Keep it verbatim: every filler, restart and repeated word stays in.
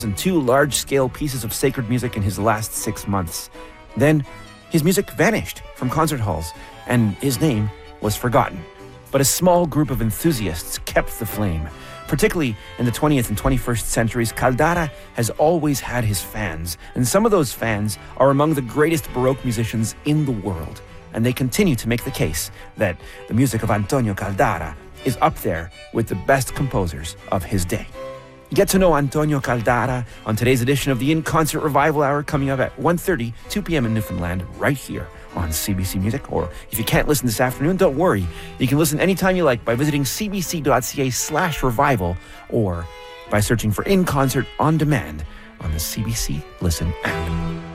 and two large-scale pieces of sacred music in his last six months. Then, his music vanished from concert halls, and his name was forgotten. But a small group of enthusiasts kept the flame. Particularly in the twentieth and twenty-first centuries, Caldara has always had his fans, and some of those fans are among the greatest Baroque musicians in the world. And they continue to make the case that the music of Antonio Caldara is up there with the best composers of his day. Get to know Antonio Caldara on today's edition of the In Concert Revival Hour, coming up at one thirty, two p.m. in Newfoundland, right here on C B C Music. Or if you can't listen this afternoon, don't worry. You can listen anytime you like by visiting cbc.ca slash revival or by searching for In Concert On Demand on the C B C Listen app.